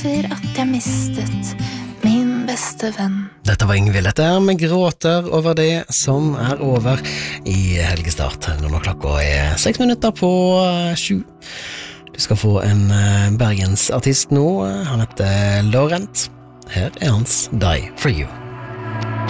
for at jeg mistet min beste venn. Dette var Ingvild dette her, med gråter over det som over i helgestart, når klokka 6 minutter på 7. Du skal få en Bergens artist nå, han heter Laurent. Her hans Die For You.